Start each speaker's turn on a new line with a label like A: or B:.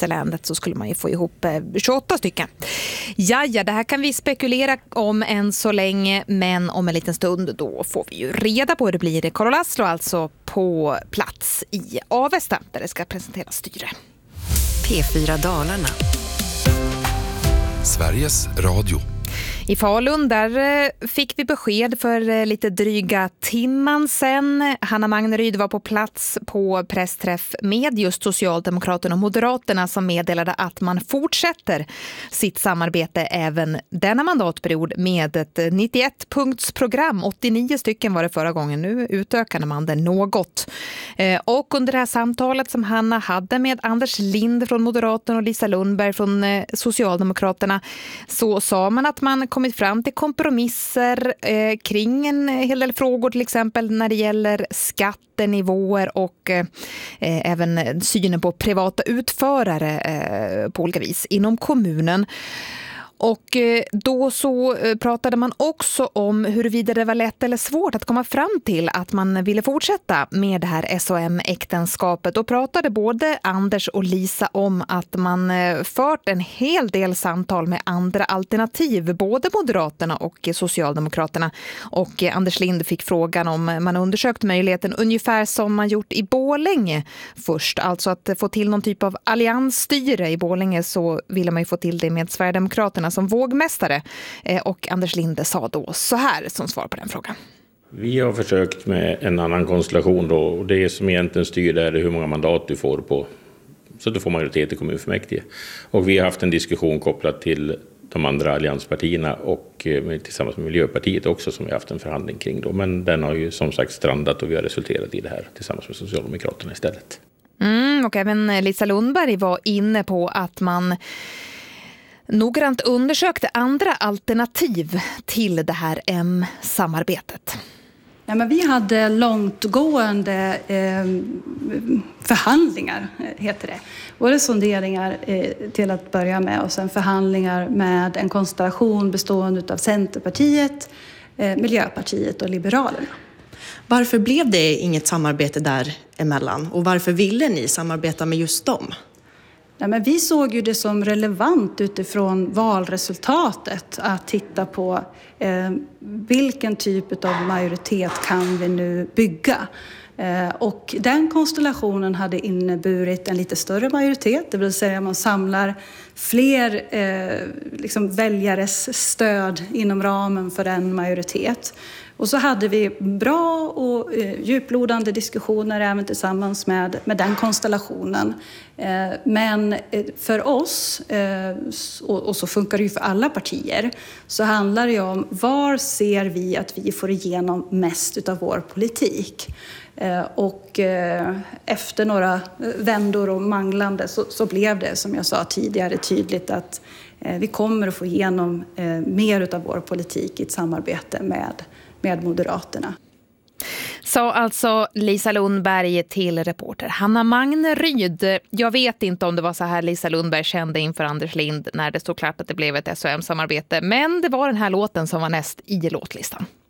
A: Eländet så skulle man ju få ihop 28 stycken. Ja, det här kan vi spekulera om än så länge, men om en liten stund då får vi ju reda på hur det blir. Karl Laszlo alltså på plats i Avesta där det ska presenteras styre.
B: P4 Dalarna.
C: Sveriges Radio.
A: I Falun där fick vi besked för lite dryga timman sen. Hanna Magneryd var på plats på pressträff med just Socialdemokraterna och Moderaterna som meddelade att man fortsätter sitt samarbete även denna mandatperiod med ett 91-punktsprogram. 89 stycken var det förra gången, nu utökade man det något. Och under det här samtalet som Hanna hade med Anders Lind från Moderaterna och Lisa Lundberg från Socialdemokraterna så sa man att man kommit fram till kompromisser kring en hel del frågor, till exempel när det gäller skattenivåer och även synen på privata utförare på olika vis inom kommunen. Och då så pratade man också om huruvida det var lätt eller svårt att komma fram till att man ville fortsätta med det här SOM-äktenskapet. Och pratade både Anders och Lisa om att man fört en hel del samtal med andra alternativ, både Moderaterna och Socialdemokraterna. Och Anders Lind fick frågan om man undersökt möjligheten ungefär som man gjort i Borlänge först. Alltså att få till någon typ av alliansstyre i Borlänge, så ville man ju få till det med Sverigedemokraterna som vågmästare. Och Anders Linde sa då så här som svar på den frågan.
D: Vi har försökt med en annan konstellation då, och det som egentligen styr är hur många mandat du får på, så att du får majoritet i kommunfullmäktige. Och vi har haft en diskussion kopplat till de andra allianspartierna och tillsammans med Miljöpartiet också, som vi har haft en förhandling kring då. Men den har ju som sagt strandat och vi har resulterat i det här tillsammans med Socialdemokraterna istället.
A: Och även Lisa Lundberg var inne på att man noggrant undersökte andra alternativ till det här M-samarbetet.
E: Ja, men vi hade långtgående förhandlingar, heter det. Både sonderingar till att börja med och sen förhandlingar med en konstellation bestående av Centerpartiet, Miljöpartiet och Liberalerna.
F: Varför blev det inget samarbete däremellan och varför ville ni samarbeta med just dem?
E: Ja, men vi såg ju det som relevant utifrån valresultatet att titta på vilken typ av majoritet kan vi nu bygga. Och den konstellationen hade inneburit en lite större majoritet, det vill säga man samlar fler väljares stöd inom ramen för en majoritet. Och så hade vi bra och djuplodande diskussioner även tillsammans med den konstellationen. Men för oss, och så funkar det ju för alla partier, så handlar det om var ser vi att vi får igenom mest utav vår politik. Och efter några vändor och manglande så blev det, som jag sa tidigare, tydligt att vi kommer att få igenom mer utav vår politik i ett samarbete med Moderaterna.
A: Sa alltså Lisa Lundberg till reporter Hanna Magneryd. Jag vet inte om det var så här Lisa Lundberg kände inför Anders Lind när det stod klart att det blev ett SOM-samarbete. Men det var den här låten som var näst i låtlistan.